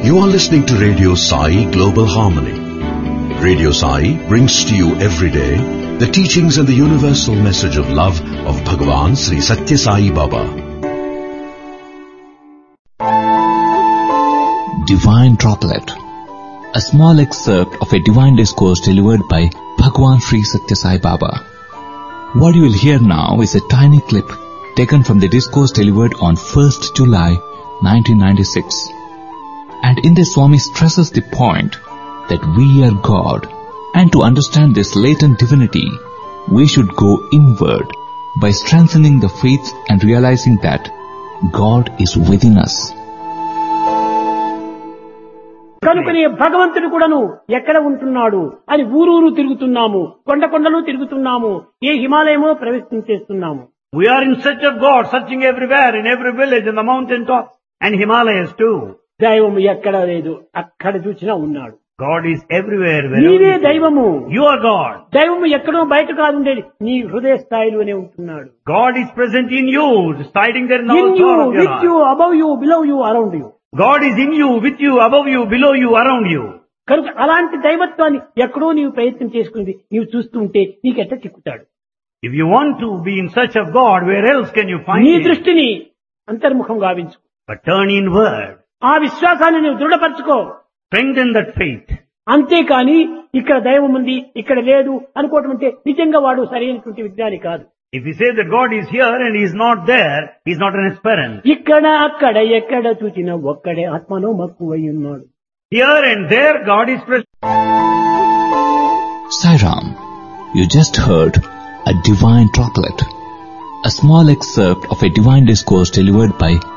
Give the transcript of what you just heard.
You are listening to Radio Sai Global Harmony. Radio Sai brings to you every day the teachings and the universal message of love of Bhagavan Sri Satya Sai Baba. Divine Droplet, a small excerpt of a divine discourse delivered by Bhagavan Sri Satya Sai Baba. What you will hear now is a tiny clip taken from the discourse delivered on 1st July 1996. And in this, Swami stresses the point that we are God, and to understand this latent divinity, we should go inward by strengthening the faith and realizing that God is within us. కనుకనే భగవంతుడు కూడాను ఎక్కడ ఉంటున్నాడు అని ఊరూరు తిరుగుతున్నాము, కొండ కొండలు తిరుగుతున్నాము, ఏ హిమాలయమో ప్రవేశించేస్తున్నాము. We are in search of God, searching everywhere, in every village, in the mountain top, and Himalayas too. దైవము ఎక్కడ లేదు, అక్కడ చూసినా ఉన్నాడు. God is everywhere. నీవే దైవము. You are God. దైవము ఎక్కడో బయట కాదు ఉండేది, నీ హృదయ స్థాయిలోనే ఉంటున్నాడు. God is present in you, residing there in the In you, heart of your with you, heart. above you, below you, around you. God is in you, with you, above you, below you, around you. కనుక అలాంటి దైవత్వాన్ని ఎక్కడో నీవు ప్రయత్నం చేసుకుని నీవు చూస్తూ ఉంటే నీకెట్ట చిక్కుతాడు. If you want to be in search of God, where else can you find నీ Him? దృష్టిని అంతర్ముఖం గావించు. But turn inward. ఆ విశ్వాసాన్ని నువ్వు దృఢపరచుకో. Strengthen that faith. అంతేకాని ఇక్కడ దైవం ఉంది, ఇక్కడ లేదు అనుకోవటం అంటే నిజంగా వాడు సరైనటువంటి విజ్ఞాని కాదు. If you say that God is here and He is not there, He is not an aspirant. ఇక్కడ అక్కడ ఎక్కడ చూచినా ఒక్కడే ఆత్మనో మక్కువై ఉన్నాడు. Here and there, God is present. Sairam, you just heard a divine droplet, a small excerpt of a divine discourse delivered by